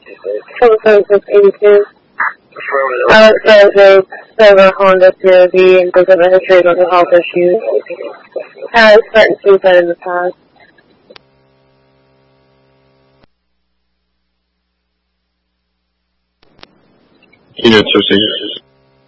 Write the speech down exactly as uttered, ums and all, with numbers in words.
twenty-seven six eighty-two. Alex has a silver Honda C R V and does have a history of mental health issues. Has threatened suicide in the past. Unit two six